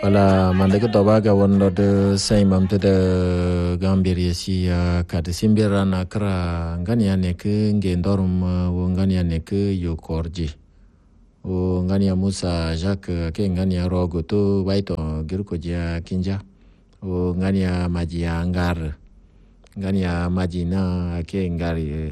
Wala mande ko toba ga wondo de sai mam te de gambir yesi ka de simbira na kra ngania ne ke ngendorum wo ngania ne ke yo korji o ngania Musa Jacques ke ngania rogo to baito girko dia kinja o ngania maji angar ngania majina ke ngari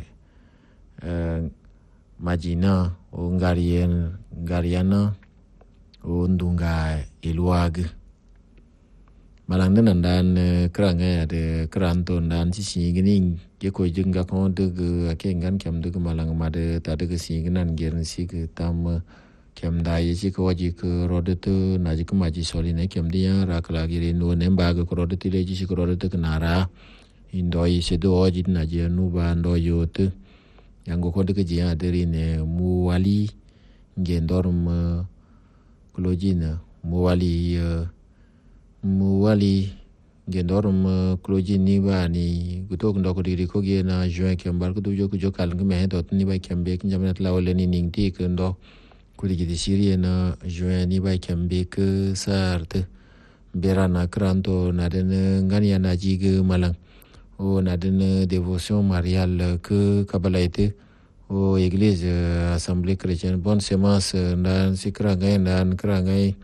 majina o ngariana o ndunga iluag malang nan dan kranga ya de kranto dan si gini ke ko jinga ko de ke ngan kem de malang ma de ta de si nan ger si ke tam kem da yi si ko ji ko rode to na ji ko ma ji soli ne kem dia ra kala gire no ne ba ko rode ti le ji si ko rode to nara indo yi se do ji na ji nu ba ndo yo te yang ko de ji ya de ne mu wali ngendorum Klojina muwali gendorum klojini bani gutok ndoko diri ko ge na join kembar ko dujo ko jokal ngme dot ni ba kembe kinjamat lawle ni ningti ko ndo ko digi di sirie na join ni ba kembe ko sarte berana kranto na den ngania na jige malang o na den dévotion mariale que kabalaite o église assemblée chrétienne bonne semence dan sikrangai dan krangai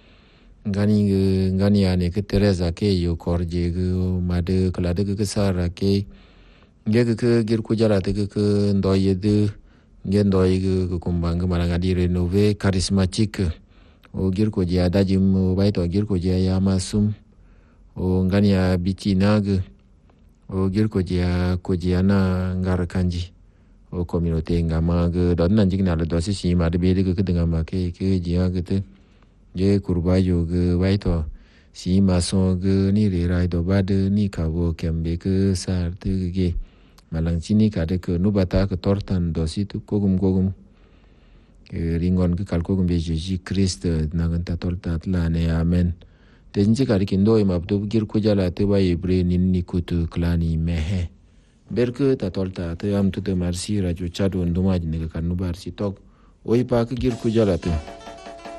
ngani ane ke Teresa ke yo korje go made kala de ke sara ke ke gir ku jara te ke ndoye de ngendoye ke kumbang malanga di renové charismatique o gir ko dia dajim o baito gir ko dia ya masum o ngani ya bitinag o gir ko dia na ngar kanji o communauté ngama ge don nan jigna le dosi si ma de be de ke denga ma ke jia ge te ye kurba yo ge waito si ma so ge ni re rai do ba de ni ka wo kembe ke sar te ge malang chini ka de ke nu bata ke tortan dosi tu kogum ke ringon ke kal kogum be Jésus Christ na ganta torta la ne amen te nji ka rikindo e mabdu gir ku jala te ba ibre nin ni kutu klani mehe berke ta tolta te am tu te marsi radio chado nduma jine ka nubar si tok oi pa ke gir ku jala te